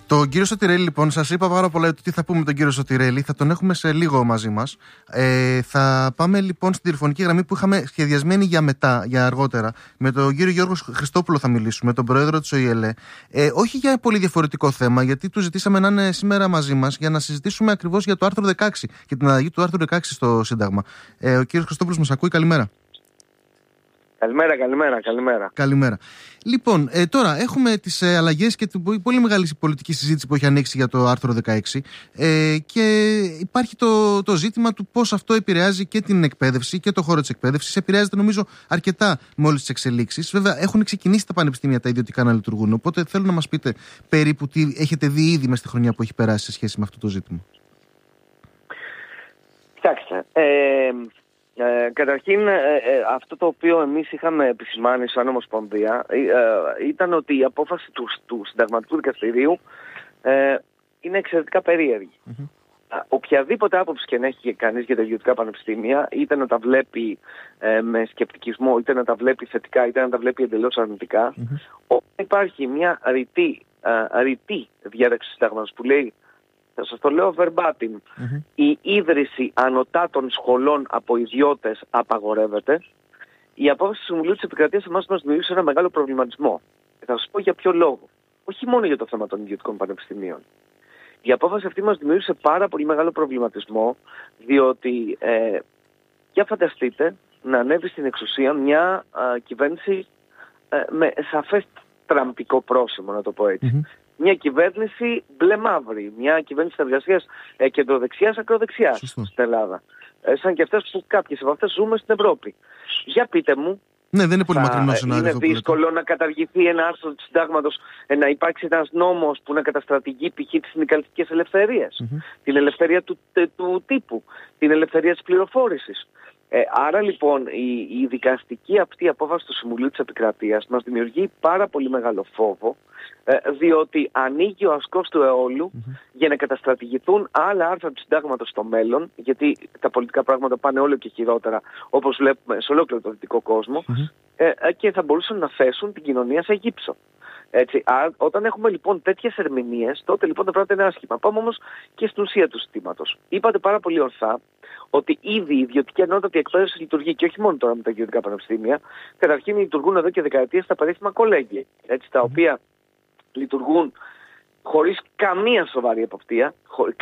Τον κύριο Σωτηρέλη, λοιπόν, σας είπα πάρα πολλά τι θα πούμε με τον κύριο Σωτηρέλη. Θα τον έχουμε σε λίγο μαζί μας. Θα πάμε λοιπόν στην τηλεφωνική γραμμή που είχαμε σχεδιασμένη για αργότερα. Με τον κύριο Γιώργο Χριστόπουλο θα μιλήσουμε, τον πρόεδρο της ΟΗΕΛΕ. Όχι για πολύ διαφορετικό θέμα, γιατί του ζητήσαμε να είναι σήμερα μαζί μας για να συζητήσουμε ακριβώς για το άρθρο 16 και την αλλαγή του άρθρου 16 στο Σύνταγμα. Ο κύριος Χριστόπουλος μας ακούει, καλημέρα. Καλημέρα. Λοιπόν, τώρα έχουμε τις αλλαγές και την πολύ μεγάλη πολιτική συζήτηση που έχει ανοίξει για το άρθρο 16 και υπάρχει το ζήτημα του πώς αυτό επηρεάζει και την εκπαίδευση και το χώρο της εκπαίδευσης. Επηρεάζεται νομίζω αρκετά με όλες τις εξελίξεις. Βέβαια έχουν ξεκινήσει τα πανεπιστήμια τα ιδιωτικά να λειτουργούν, οπότε θέλω να μας πείτε περίπου τι έχετε δει ήδη μες στη χρονιά που έχει περάσει σε σχέση με αυτό το ζήτημα. Κοιτάξτε, καταρχήν αυτό το οποίο εμείς είχαμε επισημάνει σαν Ομοσπονδία ήταν ότι η απόφαση του Συνταγματικού Δικαστηρίου είναι εξαιρετικά περίεργη. Οποιαδήποτε άποψη και να έχει κανείς για τα ιδιωτικά πανεπιστήμια, είτε να τα βλέπει με σκεπτικισμό, είτε να τα βλέπει θετικά, είτε να τα βλέπει εντελώς αρνητικά, όταν υπάρχει μια ρητή διάταξη του Συντάγματος που λέει, θα σας το λέω verbatim, η ίδρυση ανωτάτων σχολών από ιδιώτες απαγορεύεται, η απόφαση του Συμβουλίου της Επικρατείας εμάς μας δημιούργησε ένα μεγάλο προβληματισμό. Θα σας πω για ποιο λόγο. Όχι μόνο για το θέμα των ιδιωτικών πανεπιστημίων. Η απόφαση αυτή μας δημιούργησε πάρα πολύ μεγάλο προβληματισμό, διότι για φανταστείτε να ανέβει στην εξουσία μια κυβέρνηση με σαφές τραμπικό πρόσημο, να το πω έτσι. Μια κυβέρνηση μπλε-μαύρη, μια κυβέρνηση εργασίας κεντροδεξιάς, ακροδεξιάς στην Ελλάδα. Σαν και αυτές που κάποιες από αυτές ζούμε στην Ευρώπη. Για πείτε μου, ναι, δεν είναι πολύ μακρινό σενάριο. Είναι δύσκολο να καταργηθεί ένα άρθρο του Συντάγματος, να υπάρξει ένας νόμος που να καταστρατηγεί π.χ. τις συνδικαλιστικές ελευθερίες, την ελευθερία του τύπου, την ελευθερία της πληροφόρησης. Άρα λοιπόν η δικαστική αυτή απόφαση του Συμβουλίου της Επικρατείας μας δημιουργεί πάρα πολύ μεγάλο φόβο, διότι ανοίγει ο ασκός του αιώλου για να καταστρατηγηθούν άλλα άρθρα του Συντάγματος στο μέλλον, γιατί τα πολιτικά πράγματα πάνε όλο και χειρότερα, όπως βλέπουμε σε ολόκληρο το δυτικό κόσμο, και θα μπορούσαν να θέσουν την κοινωνία σε γύψο. Έτσι, όταν έχουμε λοιπόν τέτοιες ερμηνείες, τότε λοιπόν τα πράγματα είναι άσχημα. Πάμε όμως και στην ουσία του ζητήματος. Είπατε πάρα πολύ ορθά ότι ήδη η ιδιωτική ανώτατη εκπαίδευση λειτουργεί, και όχι μόνο τώρα με τα ιδιωτικά πανεπιστήμια. Καταρχήν λειτουργούν εδώ και δεκαετίες τα περίφημα κολέγια, τα οποία λειτουργούν χωρίς καμία σοβαρή εποπτεία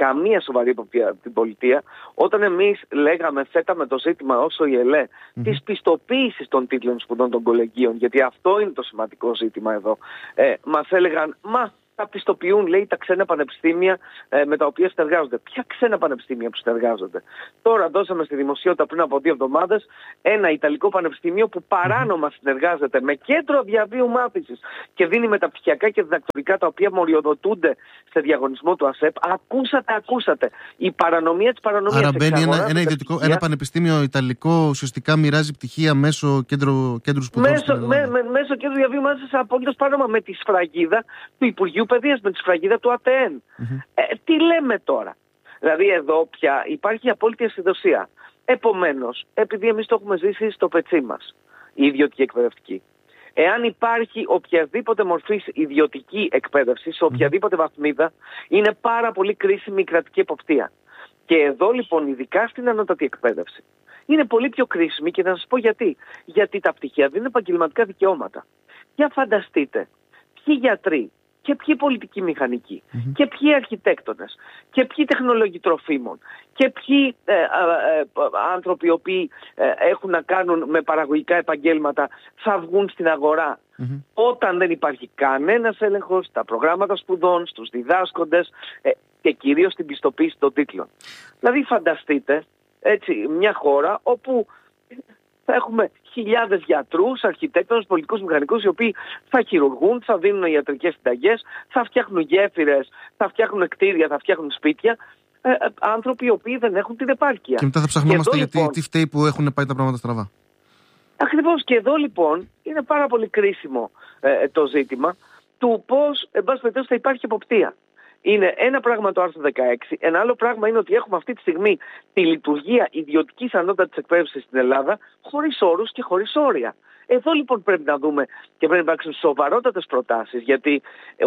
από την πολιτεία. Όταν εμείς θέταμε το ζήτημα όσο η ΕΛΕ της πιστοποίησης των τίτλων σπουδών των κολεγίων, γιατί αυτό είναι το σημαντικό ζήτημα εδώ, μας έλεγαν τα πιστοποιούν, λέει, τα ξένα πανεπιστήμια με τα οποία συνεργάζονται. Ποια ξένα πανεπιστήμια που συνεργάζονται? Τώρα δώσαμε στη δημοσιότητα πριν από 2 εβδομάδες ένα Ιταλικό πανεπιστήμιο που παράνομα συνεργάζεται με κέντρο διαβίου μάθησης και δίνει μεταπτυχιακά και διδακτορικά τα οποία μοριοδοτούνται σε διαγωνισμό του ΑΣΕΠ. Ακούσατε. Η παρανομία της παρανομίας. Άρα μπαίνει ένα πανεπιστήμιο Ιταλικό, ουσιαστικά μοιράζει πτυχία μέσω κέντρου σπουδών. Μέσω κέντρου διαβίου μάθησης, απόλυτος παράνομα, με τη σφραγίδα του Υπουργείου Παιδείας, με τη σφραγίδα του ΑΤΕΝ. Τι λέμε τώρα? Δηλαδή εδώ πια υπάρχει απόλυτη ασυνδοσία. Επομένως, επειδή εμείς το έχουμε ζήσει στο πετσί μας, η ιδιωτική εκπαιδευτική, εάν υπάρχει οποιαδήποτε μορφής ιδιωτική εκπαίδευση, σε οποιαδήποτε βαθμίδα, είναι πάρα πολύ κρίσιμη η κρατική εποπτεία. Και εδώ λοιπόν, ειδικά στην ανώτατη εκπαίδευση, είναι πολύ πιο κρίσιμη, και να σας πω γιατί. Γιατί τα πτυχία δίνουν επαγγελματικά δικαιώματα. Για φανταστείτε, ποιοι γιατροί και ποιοι πολιτικοί μηχανικοί και ποιοι αρχιτέκτονες και ποιοι τεχνολόγοι τροφίμων και ποιοι άνθρωποι οι οποίοι έχουν να κάνουν με παραγωγικά επαγγέλματα θα βγουν στην αγορά όταν δεν υπάρχει κανένας έλεγχος στα προγράμματα σπουδών, στους διδάσκοντες και κυρίως στην πιστοποίηση των τίτλων. Δηλαδή φανταστείτε μια χώρα όπου θα έχουμε χιλιάδες γιατρούς, αρχιτέκτονες, πολιτικούς μηχανικούς, οι οποίοι θα χειρουργούν, θα δίνουν ιατρικές συνταγές, θα φτιάχνουν γέφυρες, θα φτιάχνουν κτίρια, θα φτιάχνουν σπίτια. Άνθρωποι οι οποίοι δεν έχουν την επάρκεια. Και μετά θα ψαχνόμαστε γιατί τι φταίει που έχουν πάει τα πράγματα στραβά. Ακριβώς, και εδώ λοιπόν είναι πάρα πολύ κρίσιμο το ζήτημα του πώς, εν πάση περιπτώσει, θα υπάρχει εποπτεία. Είναι ένα πράγμα το άρθρο 16, ένα άλλο πράγμα είναι ότι έχουμε αυτή τη στιγμή τη λειτουργία ιδιωτικής ανώτατης εκπαίδευσης στην Ελλάδα χωρίς όρους και χωρίς όρια. Εδώ λοιπόν πρέπει να δούμε και πρέπει να υπάρξουν σοβαρότατες προτάσεις, γιατί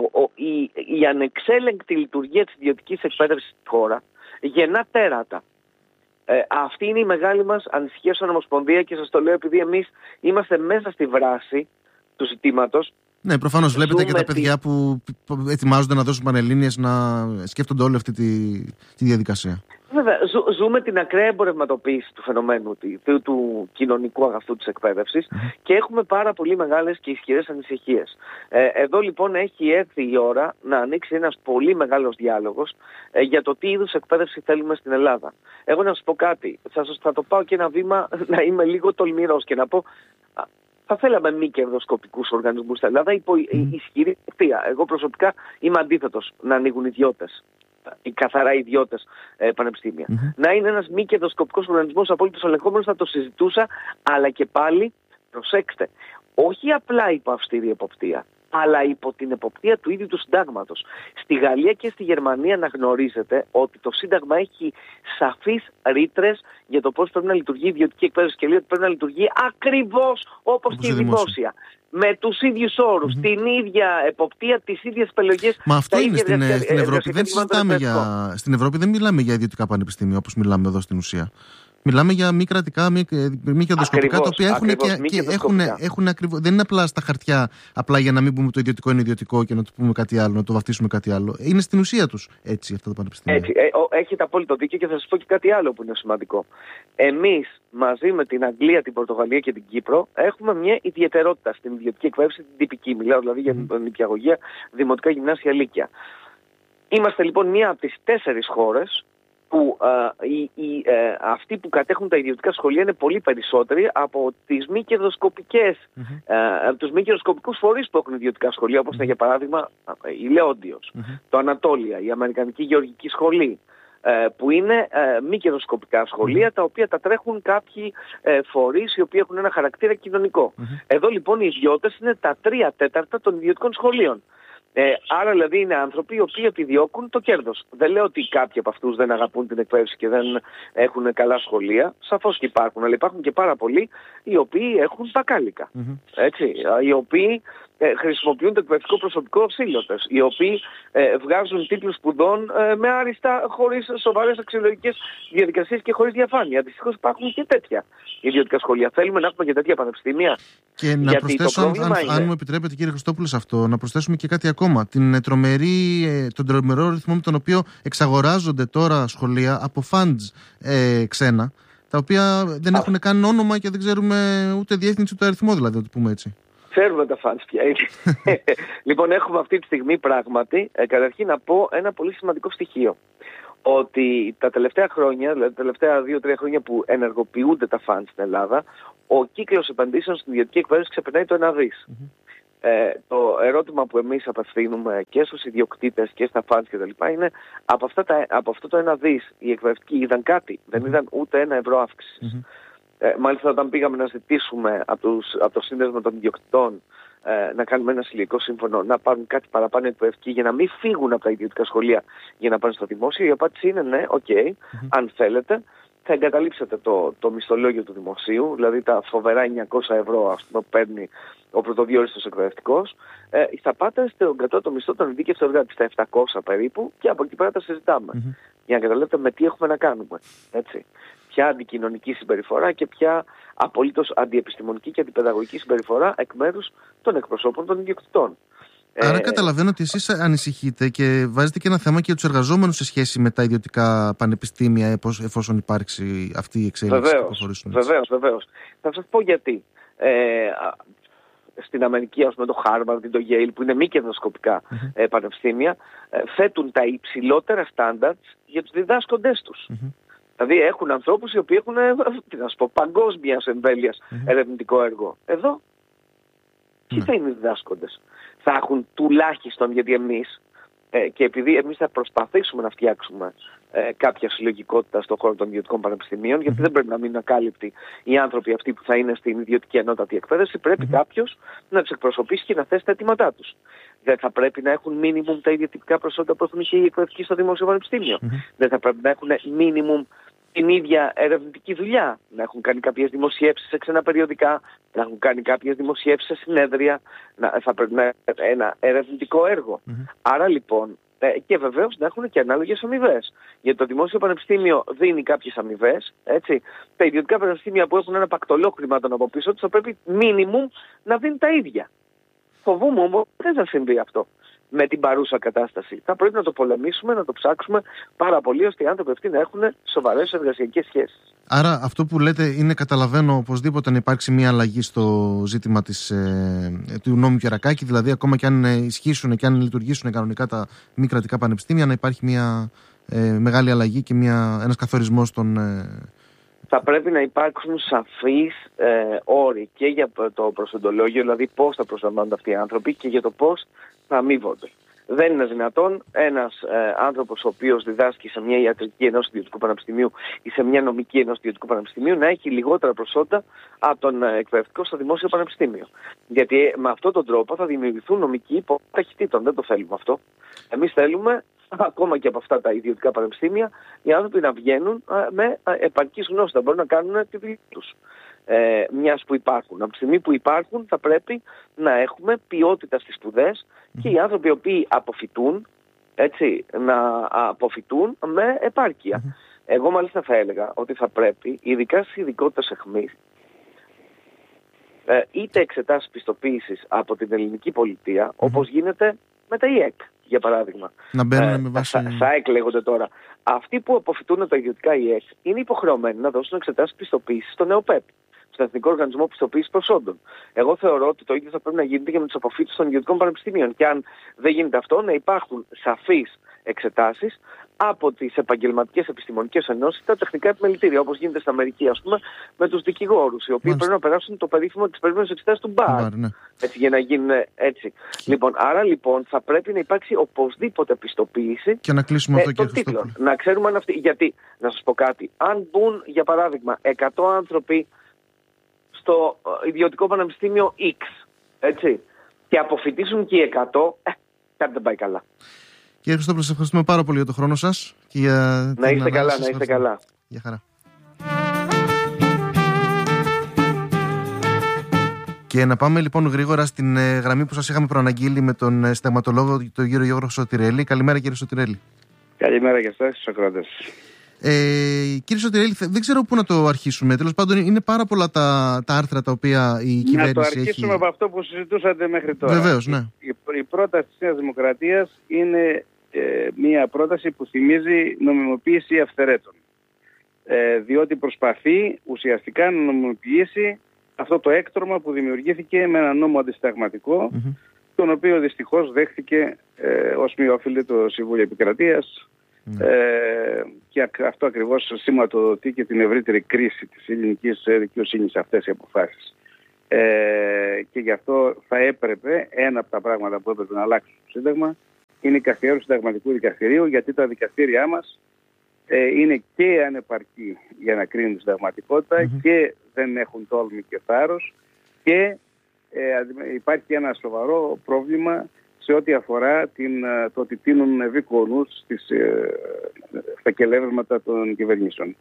η ανεξέλεγκτη λειτουργία της ιδιωτικής εκπαίδευσης στη χώρα γεννά τέρατα. Αυτή είναι η μεγάλη μας ανησυχία σαν Ομοσπονδία και σας το λέω επειδή εμείς είμαστε μέσα στη βράση του ζητήματος. Ναι, προφανώς βλέπετε και τα παιδιά που ετοιμάζονται να δώσουν πανελλήνιες να σκέφτονται όλη αυτή τη διαδικασία. Βέβαια, ζούμε την ακραία εμπορευματοποίηση του φαινομένου του κοινωνικού αγαθού της εκπαίδευσης και έχουμε πάρα πολύ μεγάλες και ισχυρές ανησυχίες. Εδώ λοιπόν έχει έρθει η ώρα να ανοίξει ένας πολύ μεγάλος διάλογος για το τι είδους εκπαίδευση θέλουμε στην Ελλάδα. Εγώ να σας πω κάτι, θα το πάω και ένα βήμα να είμαι λίγο τολμηρός και να πω... Θα θέλαμε μη κερδοσκοπικούς οργανισμούς στην Ελλάδα υπό ισχυρή ευθεία. Εγώ προσωπικά είμαι αντίθετος να ανοίγουν ιδιώτες, οι καθαρά ιδιώτες πανεπιστήμια. Να είναι ένας μη κερδοσκοπικός οργανισμός απόλυτος ελεγχόμενος, θα το συζητούσα, αλλά και πάλι, προσέξτε, όχι απλά υπό αυστηρή εποπτεία, αλλά υπό την εποπτεία του ίδιου του συντάγματος. Στη Γαλλία και στη Γερμανία να γνωρίζετε ότι το Σύνταγμα έχει σαφείς ρήτρες για το πώς πρέπει να λειτουργεί η ιδιωτική εκπαίδευση και λέει ότι πρέπει να λειτουργεί ακριβώς όπως και η δημόσια. Με τους ίδιους όρους, την ίδια εποπτεία, τις ίδιες επιλογές. Μα αυτό είναι στην Ευρώπη. Δεν συζητάμε στην Ευρώπη δεν μιλάμε για ιδιωτικά πανεπιστήμια όπως μιλάμε εδώ στην ουσία. Μιλάμε για μη κρατικά, μη κερδοσκοπικά, τα οποία έχουν ακριβώς. Δεν είναι απλά στα χαρτιά, απλά για να μην πούμε το ιδιωτικό είναι ιδιωτικό και να το πούμε κάτι άλλο, να το βαφτίσουμε κάτι άλλο. Είναι στην ουσία τους έτσι αυτά τα πανεπιστήμια. Έτσι, έχετε απόλυτο δίκιο και θα σας πω και κάτι άλλο που είναι σημαντικό. Εμείς μαζί με την Αγγλία, την Πορτογαλία και την Κύπρο έχουμε μια ιδιαιτερότητα στην ιδιωτική εκπαίδευση, την τυπική. Μιλάω δηλαδή για την νηπιαγωγία, δημοτικά, γυμνάσια, λύκεια. Είμαστε λοιπόν μία από τις 4 χώρες που αυτοί που κατέχουν τα ιδιωτικά σχολεία είναι πολύ περισσότεροι από τις μη κερδοσκοπικές, από τους μη κερδοσκοπικούς φορείς που έχουν ιδιωτικά σχολεία, όπως είναι για παράδειγμα η Λέοντιος, το Ανατόλια, η Αμερικανική Γεωργική Σχολή, που είναι μη κερδοσκοπικά σχολεία, τα οποία τα τρέχουν κάποιοι φορείς οι οποίοι έχουν ένα χαρακτήρα κοινωνικό. Εδώ λοιπόν οι ιδιώτες είναι τα 3/4 των ιδιωτικών σχολείων. Άρα δηλαδή είναι άνθρωποι οι οποίοι επιδιώκουν το κέρδος. Δεν λέω ότι κάποιοι από αυτούς δεν αγαπούν την εκπαίδευση και δεν έχουν καλά σχολεία. Σαφώς και υπάρχουν, αλλά υπάρχουν και πάρα πολλοί οι οποίοι έχουν μπακάλικα. Έτσι, οι οποίοι χρησιμοποιούν το εκπαιδευτικό προσωπικό ψήλωτες, οι οποίοι βγάζουν τίτλους σπουδών με άριστα, χωρίς σοβαρές αξιολογικές διαδικασίες και χωρίς διαφάνεια. Δυστυχώς υπάρχουν και τέτοια ιδιωτικά σχολεία. Θέλουμε να έχουμε και τέτοια πανεπιστήμια. Και να προσθέσω, αν μου επιτρέπετε κύριε Χριστόπουλε σε αυτό, να προσθέσουμε και κάτι ακόμα. Τον τρομερό ρυθμό με τον οποίο εξαγοράζονται τώρα σχολεία από funds ξένα, τα οποία δεν έχουν καν όνομα και δεν ξέρουμε ούτε διεύθυνση ούτε αριθμό, δηλαδή, να το πούμε έτσι. Ξέρουμε τα φανς πια είναι. Λοιπόν, έχουμε αυτή τη στιγμή πράγματι, καταρχήν να πω ένα πολύ σημαντικό στοιχείο. Ότι τα τελευταία χρόνια, δηλαδή τα τελευταία 2-3 χρόνια που ενεργοποιούνται τα φανς στην Ελλάδα, ο κύκλος επενδύσεων στην ιδιωτική εκπαίδευση ξεπερνάει το 1 δις. Το ερώτημα που εμείς απευθύνουμε και στους ιδιοκτήτες και στα φανς κτλ. Είναι από αυτό το 1 δις οι εκπαιδευτικοί είδαν κάτι, δεν είδαν ούτε 1 ευρώ αύξησης. Μάλιστα όταν πήγαμε να ζητήσουμε από το Σύνδεσμο των Ιδιοκτητών να κάνουμε ένα συλλογικό σύμφωνο, να πάρουν κάτι παραπάνω εκπαιδευτικοί για να μην φύγουν από τα ιδιωτικά σχολεία για να πάνε στο δημόσιο, η απάντηση είναι ναι, αν θέλετε, θα εγκαταλείψετε το μισθολόγιο του δημοσίου, δηλαδή τα φοβερά 900 ευρώ ας πούμε, που παίρνει ο πρωτοδιόριστος εκπαιδευτικός, θα πάτε στον κατώτατο μισθό των ειδίκευτων εργάτων, στα 700 περίπου, και από εκεί πέρα τα συζητάμε. Για να καταλάβετε με τι έχουμε να κάνουμε. Έτσι. Ποια αντικοινωνική συμπεριφορά και ποια απολύτως αντιεπιστημονική και αντιπαιδαγωγική συμπεριφορά εκ μέρους των εκπροσώπων των ιδιοκτητών. Άρα καταλαβαίνω ότι εσείς ανησυχείτε και βάζετε και ένα θέμα και για τους εργαζόμενους σε σχέση με τα ιδιωτικά πανεπιστήμια, εφόσον υπάρξει αυτή η εξέλιξη. Βεβαίως. Θα σας πω γιατί. Στην Αμερική, ας πούμε, το Harvard, το Yale, που είναι μη κερδοσκοπικά πανεπιστήμια, θέτουν τα υψηλότερα standards για τους διδάσκοντές τους. Δηλαδή έχουν ανθρώπους οι οποίοι έχουν, παγκόσμιας εμβέλειας ερευνητικό έργο. Εδώ, ποιοι θα είναι οι διδάσκοντες? Θα έχουν τουλάχιστον, γιατί εμείς και επειδή εμείς θα προσπαθήσουμε να φτιάξουμε κάποια συλλογικότητα στον χώρο των ιδιωτικών πανεπιστημίων, γιατί δεν πρέπει να μείνουν ακάλυπτοι οι άνθρωποι αυτοί που θα είναι στην ιδιωτική ανώτατη εκπαίδευση, πρέπει κάποιος να τους εκπροσωπήσει και να θέσει τα αιτήματά τους. Δεν θα πρέπει να έχουν μίνιμουμ τα ίδια τυπικά προσόντα που έχουν οι εκπαιδευτικοί στο δημόσιο πανεπιστήμιο. Δεν θα πρέπει να έχουν μίνιμουμ την ίδια ερευνητική δουλειά, να έχουν κάνει κάποιες δημοσιεύσεις σε ξένα περιοδικά, να έχουν κάνει κάποιες δημοσιεύσεις σε συνέδρια, θα πρέπει να είναι ένα ερευνητικό έργο. Άρα λοιπόν, και βεβαίως να έχουν και ανάλογες αμοιβές. Γιατί το δημόσιο πανεπιστήμιο δίνει κάποιες αμοιβές, έτσι. Τα ιδιωτικά πανεπιστήμια που έχουν ένα πακτολό χρημάτων από πίσω τους θα πρέπει μίνιμουμ να δίνουν τα ίδια. Φοβούμαι όμως δεν θα συμβεί αυτό με την παρούσα κατάσταση. Θα πρέπει να το πολεμήσουμε, να το ψάξουμε πάρα πολύ, ώστε οι άνθρωποι αυτοί να έχουν σοβαρές εργασιακές σχέσεις. Άρα αυτό που λέτε είναι, καταλαβαίνω, οπωσδήποτε να υπάρξει μια αλλαγή στο ζήτημα του νόμου Πιερακάκη, δηλαδή ακόμα και αν ισχύσουν και αν λειτουργήσουν κανονικά τα μη κρατικά πανεπιστήμια, να υπάρχει μια μεγάλη αλλαγή και ένας καθορισμός των... Θα πρέπει να υπάρξουν σαφείς όροι και για το προσοντολόγιο, δηλαδή πώς θα προσλαμβάνονται αυτοί οι άνθρωποι, και για το πώς θα αμείβονται. Δεν είναι δυνατόν ένας άνθρωπος ο οποίος διδάσκει σε μια ιατρική ενός ιδιωτικού πανεπιστημίου ή σε μια νομική ενός ιδιωτικού πανεπιστημίου να έχει λιγότερα προσόντα από τον εκπαιδευτικό στο δημόσιο πανεπιστήμιο. Γιατί με αυτόν τον τρόπο θα δημιουργηθούν νομικοί ταχυτήτων. Δεν το θέλουμε αυτό. Εμείς θέλουμε, ακόμα και από αυτά τα ιδιωτικά πανεπιστήμια, οι άνθρωποι να βγαίνουν με επαρκείς γνώσεις, να μπορούν να κάνουν τη δουλειά τους. Μιας που υπάρχουν. Από τη στιγμή που υπάρχουν θα πρέπει να έχουμε ποιότητα στις σπουδές και οι άνθρωποι οι οποίοι αποφοιτούν, έτσι, να αποφοιτούν με επάρκεια. Εγώ μάλιστα θα έλεγα ότι θα πρέπει, ειδικά στις ειδικότητες εχμής, είτε εξετάσεις πιστοποίησης από την ελληνική πολιτεία, όπως γίνεται με τα ΙΕΚ, για παράδειγμα. Να μπαίνουν με βάση... ΣΑΕΚ λέγονται τώρα. Αυτοί που αποφοιτούν τα ιδιωτικά ΙΕΚ είναι υποχρεωμένοι να δώσουν εξετάσεις πιστοποίησης στον ΕΟΠΕΠ, στον Εθνικό Οργανισμό Πιστοποίησης Προσόντων. Εγώ θεωρώ ότι το ίδιο θα πρέπει να γίνεται και με τους αποφύτους των ιδιωτικών πανεπιστήμιων. Και αν δεν γίνεται αυτό, να υπάρχουν σαφείς εξετάσεις από τις επαγγελματικές επιστημονικές ενώσεις, τα τεχνικά επιμελητήρια, όπως γίνεται στην Αμερική, ας πούμε, με τους δικηγόρους, οι οποίοι πρέπει να περάσουν το περίφημο της περίφημης εξετάσεις του Μπαρ. Ναι. Έτσι, για να γίνουν έτσι. Λοιπόν, άρα λοιπόν θα πρέπει να υπάρξει οπωσδήποτε πιστοποίηση. Και να κλείσουμε αυτό και τίτλων. Να ξέρουμε αν αυτοί. Γιατί, να σας πω κάτι, αν μπουν για παράδειγμα 100 άνθρωποι στο ιδιωτικό πανεπιστήμιο X, έτσι, και αποφοιτήσουν και οι 100, κάτι δεν πάει καλά. Κύριε Χριστόπουλε, σας ευχαριστούμε πάρα πολύ για τον χρόνο σας και για να είστε καλά, να είστε καλά. Γεια χαρά. Και να πάμε λοιπόν γρήγορα στην γραμμή που σας είχαμε προαναγγείλει με τον συνταγματολόγο, τον κύριο Γιώργο Σωτηρέλη. Καλημέρα, κύριε Σωτηρέλη. Καλημέρα και εσάς, στους ακροατές. Κύριε Σωτηρέλη, δεν ξέρω πού να το αρχίσουμε. Τέλος πάντων, είναι πάρα πολλά τα άρθρα τα οποία η κυβέρνηση έχει. Να το αρχίσουμε από αυτό που συζητούσατε μέχρι τώρα. Βεβαίως, ναι. Η πρόταση της Νέας Δημοκρατίας είναι μια πρόταση που θυμίζει νομιμοποίηση αυθαιρέτων. Διότι προσπαθεί ουσιαστικά να νομιμοποιήσει αυτό το έκτρωμα που δημιουργήθηκε με ένα νόμο αντισυνταγματικό, τον οποίο δυστυχώς δέχθηκε ως μη όφιλε το Συμβούλιο Επικρατείας. Και αυτό ακριβώς σηματοδοτεί και την ευρύτερη κρίση της ελληνικής δικαιοσύνης, αυτές οι αποφάσεις. Και γι' αυτό θα έπρεπε, ένα από τα πράγματα που έπρεπε να αλλάξει το Σύνταγμα είναι η καθιέρωση του Συνταγματικού Δικαστηρίου, γιατί τα δικαστήριά μας είναι και ανεπαρκή για να κρίνουν τη συνταγματικότητα και δεν έχουν τόλμη και θάρρος, και υπάρχει ένα σοβαρό πρόβλημα σε ό,τι αφορά το ότι τείνουν ευήκο νους στα κελεύσματα των κυβερνήσεων.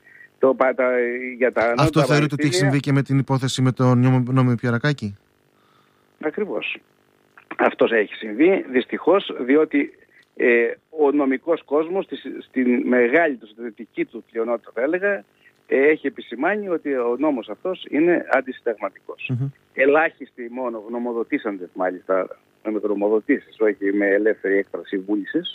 Αυτό θεωρείτε ότι έχει συμβεί και με την υπόθεση με τον νόμο Πιερακάκη? Ακριβώς. Αυτό έχει συμβεί, δυστυχώς, διότι ο νομικός κόσμος, στην μεγάλη του συντηρητική του πλειονότητα θα έλεγα, έχει επισημάνει ότι ο νόμος αυτός είναι αντισυνταγματικός. Ελάχιστοι μόνο γνωμοδοτήσαντες, μάλιστα με γνωμοδοτήσεις, όχι με ελεύθερη έκφραση βούλησης,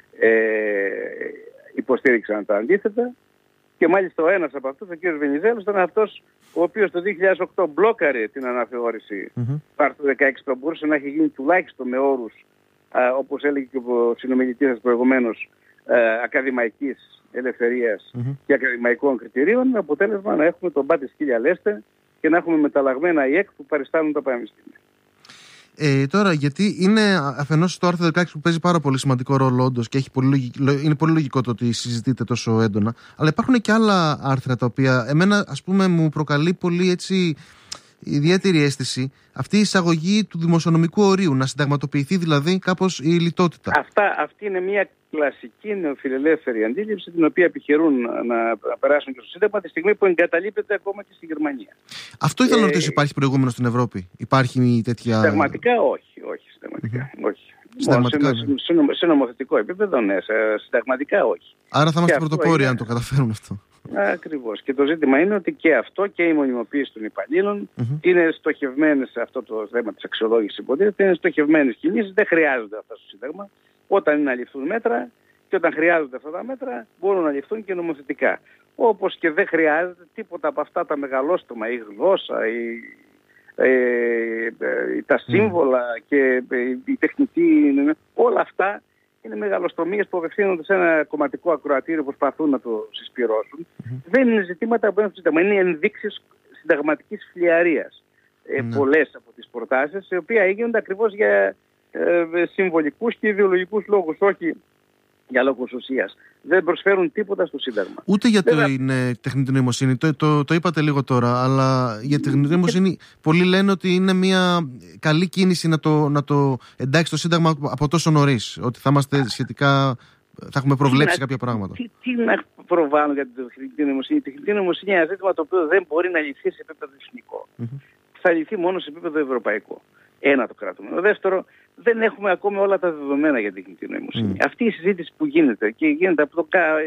υποστήριξαν τα αντίθετα, και μάλιστα ο ένας από αυτούς, ο κ. Βενιζέλος, ήταν αυτός ο οποίος το 2008 μπλόκαρε την αναθεώρηση του άρθρου 16, που μπορούσε να έχει γίνει τουλάχιστον με όρους, όπως έλεγε και ο συνομιλητής σας προηγουμένως, ακαδημαϊκής ελευθερίας και ακαδημαϊκών κριτηρίων, με αποτέλεσμα να έχουμε τον πάτη σκύλια λέστε και να έχουμε μεταλλαγμένα ΙΕΚ που παριστάνουν τα πανεπιστήμια. Τώρα, γιατί είναι αφενός το άρθρο 16 που παίζει πάρα πολύ σημαντικό ρόλο, όντως, και είναι πολύ λογικό το ότι συζητείται τόσο έντονα. Αλλά υπάρχουν και άλλα άρθρα τα οποία εμένα, ας πούμε, μου προκαλεί πολύ έτσι ιδιαίτερη αίσθηση αυτή η εισαγωγή του δημοσιονομικού ορίου, να συνταγματοποιηθεί δηλαδή κάπως η λιτότητα. Αυτή είναι μια κλασική νεοφιλελεύθερη αντίληψη, την οποία επιχειρούν να περάσουν και στο Σύνταγμα τη στιγμή που εγκαταλείπεται ακόμα και στη Γερμανία. Αυτό ήθελα να ρωτήσω, υπάρχει προηγούμενο στην Ευρώπη? Υπάρχει τέτοια. Συνταγματικά όχι. Σε νομοθετικό επίπεδο, ναι. Συνταγματικά όχι. Άρα θα είμαστε πρωτοπόροι αν το καταφέρουν αυτό. Ακριβώς. Και το ζήτημα είναι ότι και αυτό και η μονιμοποίηση των υπαλλήλων είναι στοχευμένες σε αυτό το θέμα της αξιολόγησης, υποτίθεται, είναι στοχευμένες κινήσεις, δεν χρειάζονται αυτά στο Σύνταγμα. Όταν είναι να ληφθούν μέτρα και όταν χρειάζονται αυτά τα μέτρα μπορούν να ληφθούν και νομοθετικά. Όπως και δεν χρειάζεται τίποτα από αυτά τα μεγαλόστομα, η γλώσσα, τα σύμβολα και η τεχνική, όλα αυτά είναι μεγαλοστομίες που απευθύνονται σε ένα κομματικό ακροατήριο που προσπαθούν να το συσπυρώσουν. Δεν είναι ζητήματα που είναι στο Σύνταγμα, είναι ενδείξεις συνταγματικής φλιαρίας. Πολλές από τις προτάσεις, οι οποίες έγινονται ακριβώς για συμβολικούς και ιδεολογικούς λόγους, όχι για λόγους ουσίας. Δεν προσφέρουν τίποτα στο Σύνταγμα. Ούτε για την τεχνητή νοημοσύνη. Το είπατε λίγο τώρα, αλλά για την τεχνητή νοημοσύνη πολλοί λένε ότι είναι μια καλή κίνηση να το εντάξει το Σύνταγμα από τόσο νωρίς. Ότι θα είμαστε σχετικά. Θα έχουμε προβλέψει κάποια πράγματα. Τι να προβάλλουν για την τεχνητή νοημοσύνη? Η τεχνητή νοημοσύνη είναι ένα ζήτημα το οποίο δεν μπορεί να λυθεί σε επίπεδο εθνικό. Θα λυθεί μόνο σε επίπεδο ευρωπαϊκό. Ένα το κρατούμενο. Δεύτερο, δεν έχουμε ακόμα όλα τα δεδομένα για την τεχνητή νοημοσύνη. Αυτή η συζήτηση που γίνεται και γίνεται από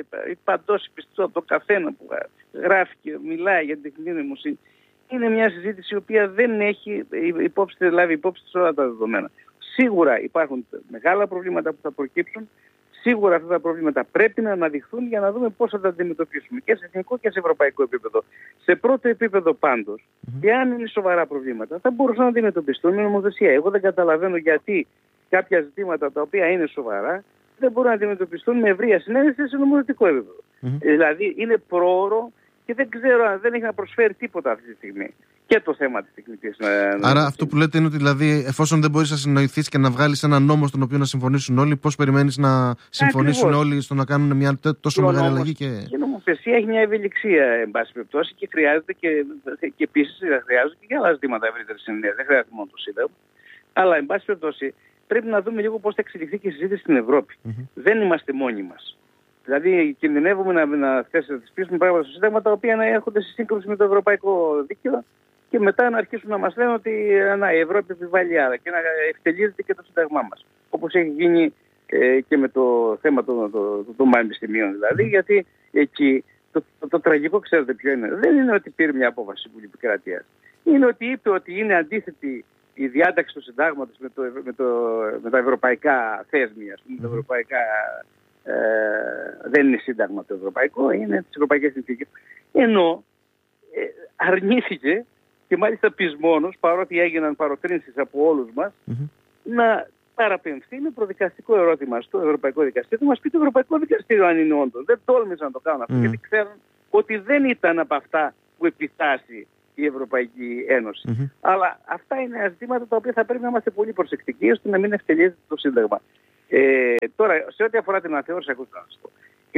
παντός πιστό, από το καθένα που γράφει και μιλάει για την τεχνητή νοημοσύνη, είναι μια συζήτηση η οποία δεν έχει λάβει υπόψη όλα τα δεδομένα. Σίγουρα υπάρχουν μεγάλα προβλήματα που θα προκύψουν. Σίγουρα αυτά τα προβλήματα πρέπει να αναδειχθούν για να δούμε πώς θα τα αντιμετωπίσουμε και σε εθνικό και σε ευρωπαϊκό επίπεδο. Σε πρώτο επίπεδο πάντως, εάν είναι σοβαρά προβλήματα, θα μπορούσαν να αντιμετωπιστούν με νομοθεσία. Εγώ δεν καταλαβαίνω γιατί κάποια ζητήματα τα οποία είναι σοβαρά δεν μπορούν να αντιμετωπιστούν με ευρεία συνένεση σε νομοθετικό επίπεδο. Δηλαδή είναι πρόωρο και δεν ξέρω αν δεν έχει να προσφέρει τίποτα αυτή τη στιγμή. Και το θέμα της τεχνητής νοημοσύνης. Άρα αυτό που λέτε είναι ότι δηλαδή, εφόσον δεν μπορείς να συνοηθείς και να βγάλεις ένα νόμο στον οποίο να συμφωνήσουν όλοι, πώς περιμένεις να συμφωνήσουν όλοι στο να κάνουν μια τόσο μεγάλη αλλαγή? Και η νομοθεσία έχει μια ευελιξία, εν πάση περιπτώσει, και χρειάζεται και επίσης χρειάζεται και για άλλα ζητήματα ευρύτερη συνένεση. Δεν χρειάζεται μόνο το Σύνταγμα. Αλλά, εν πάση περιπτώσει, πρέπει να δούμε λίγο πώς θα εξελιχθεί και η συζήτηση στην Ευρώπη. Δεν είμαστε μόνοι μας. Δηλαδή, κινδυνεύουμε να θεσπίσουμε πράγματα στο Σύνταγμα τα οποία να έρχονται σε σύγκρουση με το ευρωπαϊκό δίκαιο και μετά να αρχίσουν να μας λένε ότι η Ευρώπη επιβάλλει άλλα και να εκτελίζεται και το Σύνταγμά μας. Όπως έχει γίνει και με το θέμα των πανεπιστημίων δηλαδή, γιατί εκεί το τραγικό, ξέρετε ποιο είναι? Δεν είναι ότι πήρε μια απόφαση Βουλή Επικρατείας. Είναι ότι είπε ότι είναι αντίθετη η διάταξη του Συντάγματος με τα ευρωπαϊκά θέσμια, με τα ευρωπαϊκά. Δεν είναι Σύνταγμα το ευρωπαϊκό, είναι τις ευρωπαϊκές συνθήκες. Ενώ αρνήθηκε και μάλιστα πεισμόνος, παρότι έγιναν παροτρύνσεις από όλους μας, να παραπεμφθεί με προδικαστικό ερώτημα στο Ευρωπαϊκό Δικαστήριο. Μας πει το Ευρωπαϊκό Δικαστήριο αν είναι όντως. Δεν τόλμησαν να το κάνουν αυτό, γιατί ξέρουν ότι δεν ήταν από αυτά που επιτάσσει η Ευρωπαϊκή Ένωση. Αλλά αυτά είναι ζητήματα τα οποία θα πρέπει να είμαστε πολύ προσεκτικοί ώστε να μην εκτελείται το Σύνταγμα. Τώρα, σε ό,τι αφορά την αναθεώρηση, ακούστε να σας πω.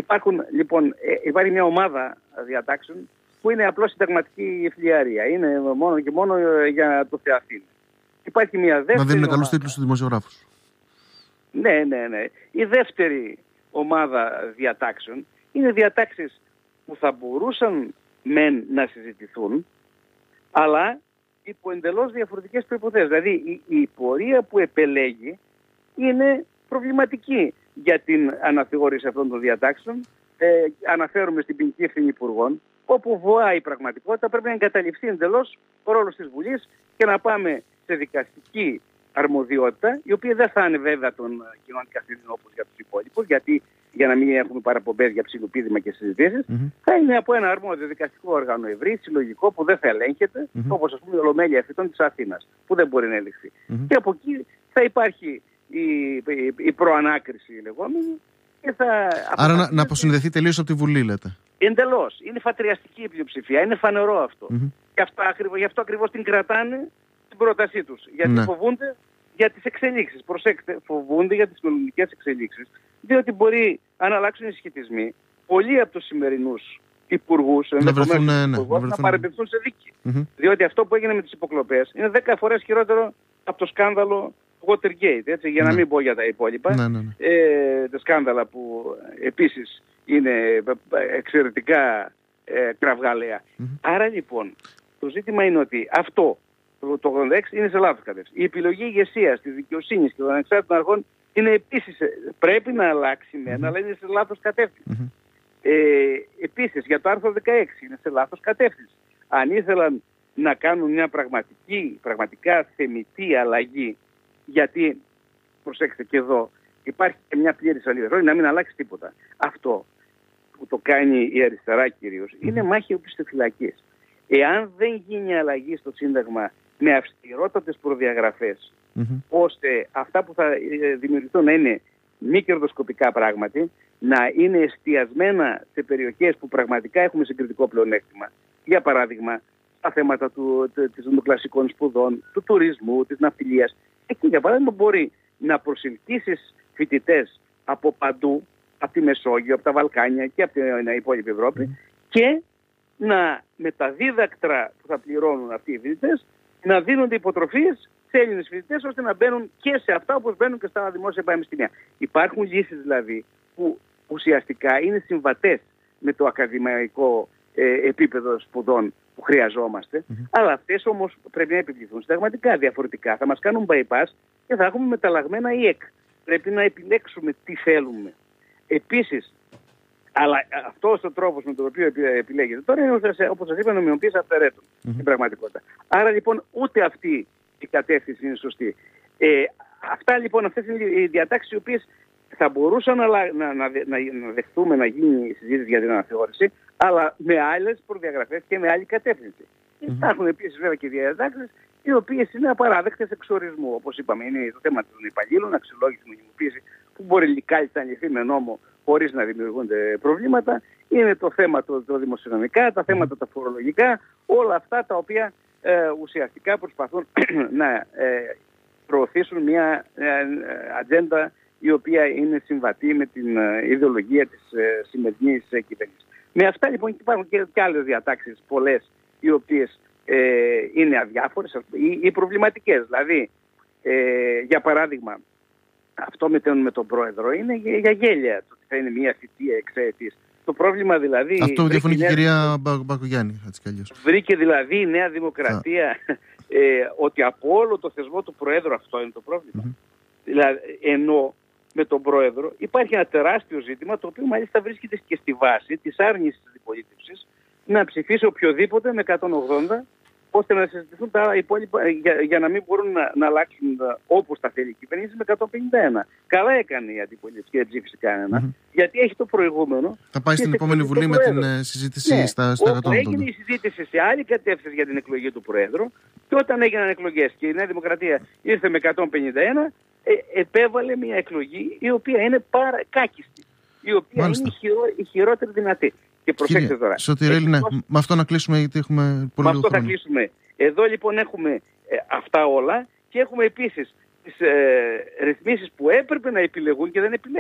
Υπάρχει μια ομάδα διατάξεων που είναι απλώς συνταγματική φλιαρία. Είναι μόνο και μόνο για το Θεαθήνη. Υπάρχει μια δεύτερη. Να δίνουν καλούς τίτλους στους δημοσιογράφους. Ναι. Η δεύτερη ομάδα διατάξεων είναι διατάξεις που θα μπορούσαν να συζητηθούν, αλλά υπό εντελώς διαφορετικές προϋποθέσεις. Δηλαδή η πορεία που επελέγει είναι προβληματική για την αναθεώρηση αυτών των διατάξεων. Αναφέρουμε στην ποινική ευθύνη υπουργών, όπου βοάει η πραγματικότητα, πρέπει να εγκαταλειφθεί εντελώς ο ρόλος της Βουλής και να πάμε σε δικαστική αρμοδιότητα, η οποία δεν θα είναι βέβαια των κοινών δικαστηρίων όπως για τους υπόλοιπους, γιατί για να μην έχουμε παραπομπές για ψιλοπίδημα και συζητήσεις, θα είναι από ένα αρμόδιο δικαστικό όργανο ευρύ, συλλογικό, που δεν θα ελέγχεται, όπως ας πούμε η Ολομέλεια Φυτών της Αθήνας, που δεν μπορεί να ελεγχθεί. Και από εκεί θα υπάρχει η προανάκριση λεγόμενη. Άρα να αποσυνδεθεί τελείως από τη Βουλή, λέτε? Εντελώς. Είναι φατριαστική η πλειοψηφία. Είναι φανερό αυτό. Γι' αυτό ακριβώς την κρατάνε την πρότασή τους. Γιατί φοβούνται για τις εξελίξεις. Προσέξτε, φοβούνται για τις μελλοντικές εξελίξεις, διότι μπορεί, αν αλλάξουν οι συσχετισμοί, πολλοί από τους σημερινούς υπουργούς να παρεμπιπτούν σε δίκη. Διότι αυτό που έγινε με τις υποκλοπές είναι 10 φορές χειρότερο από το σκάνδαλο Watergate, έτσι, για να μην πω για τα υπόλοιπα. Τα σκάνδαλα που επίσης είναι εξαιρετικά κραυγαλαία. Άρα λοιπόν, το ζήτημα είναι ότι αυτό το 86 είναι σε λάθος κατεύθυνση. Η επιλογή ηγεσίας της δικαιοσύνης και των ανεξάρτητων αρχών είναι επίσης, πρέπει να αλλάξει αλλά είναι σε λάθος κατεύθυνση. Επίσης για το άρθρο 16 είναι σε λάθος κατεύθυνση. Αν ήθελαν να κάνουν μια πραγματικά θεμιτή αλλαγή, γιατί προσέξτε και εδώ υπάρχει και μια πλήρης αλληλεγγύη, να μην αλλάξει τίποτα. Αυτό που το κάνει η αριστερά κυρίως είναι μάχη οπισθοφυλακής. Εάν δεν γίνει αλλαγή στο Σύνταγμα με αυστηρότατες προδιαγραφές, ώστε αυτά που θα δημιουργηθούν να είναι μη κερδοσκοπικά πράγματι, να είναι εστιασμένα σε περιοχές που πραγματικά έχουμε συγκριτικό πλεονέκτημα. Για παράδειγμα, στα θέματα των κλασικών σπουδών, του τουρισμού, της ναυτιλίας. Εκεί, για παράδειγμα, μπορεί να προσελκύσεις φοιτητές από παντού, από τη Μεσόγειο, από τα Βαλκάνια και από την υπόλοιπη Ευρώπη, και με τα δίδακτρα που θα πληρώνουν αυτοί οι φοιτητές να δίνονται υποτροφίες σε Έλληνες φοιτητές, ώστε να μπαίνουν και σε αυτά όπως μπαίνουν και στα δημόσια πανεπιστήμια. Υπάρχουν λύσεις δηλαδή που ουσιαστικά είναι συμβατές με το ακαδημαϊκό επίπεδο σπουδών που χρειαζόμαστε, αλλά αυτές όμως πρέπει να επιβληθούν συνταγματικά. Διαφορετικά θα μας κάνουν bypass και θα έχουμε μεταλλαγμένα ΙΕΚ. Πρέπει να επιλέξουμε τι θέλουμε. Επίσης, αλλά αυτός ο τρόπος με τον οποίο επιλέγεται τώρα είναι, όπως σας είπα, νομιμοποίηση αυθαιρέτων στην πραγματικότητα. Άρα λοιπόν ούτε αυτή η κατεύθυνση είναι σωστή. Αυτές είναι οι διατάξεις οι οποίες θα μπορούσαν να δεχτούμε να γίνει η συζήτηση για την αναθεώρηση, αλλά με άλλες προδιαγραφές και με άλλη κατεύθυνση. Υπάρχουν επίσης βέβαια και διατάξεις οι οποίες είναι απαράδεκτες εξορισμού. Όπως είπαμε, είναι το θέμα των υπαλλήλων, αξιολόγηση, νομιμοποίηση, που μπορεί κάλλιστα να λυθεί με νόμο χωρίς να δημιουργούνται προβλήματα. Είναι το θέμα το δημοσιονομικά, τα θέματα τα φορολογικά, όλα αυτά τα οποία ουσιαστικά προσπαθούν να προωθήσουν μια ατζέντα η οποία είναι συμβατή με την ιδεολογία της σημερινής κυβέρνησης. Με αυτά λοιπόν υπάρχουν και άλλες διατάξεις, πολλές, οι οποίες είναι αδιάφορες ή προβληματικές. Δηλαδή, για παράδειγμα, αυτό με τον πρόεδρο είναι για γέλια, το ότι θα είναι μια θητεία εξαετής. Το πρόβλημα δηλαδή... Αυτό διαφωνεί και η κυρία Μπακογιάννη, έτσι κι αλλιώς. Βρήκε δηλαδή η Νέα Δημοκρατία ότι από όλο το θεσμό του Προέδρου αυτό είναι το πρόβλημα. Δηλαδή, ενώ με τον Πρόεδρο υπάρχει ένα τεράστιο ζήτημα, το οποίο μάλιστα βρίσκεται και στη βάση της άρνησης της αντιπολίτευσης να ψηφίσει οποιοδήποτε με 180, ώστε να συζητηθούν τα υπόλοιπα για να μην μπορούν να αλλάξουν όπως τα θέλει η κυβέρνηση με 151. Καλά έκανε η αντιπολίτευση και δεν ψήφισε κανένα, γιατί έχει το προηγούμενο. Θα πάει στην επόμενη Βουλή με την συζήτηση στα 180. Έγινε η συζήτηση σε άλλη κατεύθυνση για την εκλογή του Προέδρου, και όταν έγιναν εκλογές και η Νέα Δημοκρατία ήρθε με 151, επέβαλε μια εκλογή η οποία είναι κάκιστη, η οποία είναι η χειρότερη δυνατή. Και προσέξτε τώρα. Σωτηρέλη, ναι. Με αυτό να κλείσουμε, γιατί έχουμε πολύ λίγο χρόνο. Θα κλείσουμε. Εδώ λοιπόν έχουμε αυτά όλα και έχουμε επίσης τις ρυθμίσεις που έπρεπε να επιλεγούν και δεν επιλέγουν.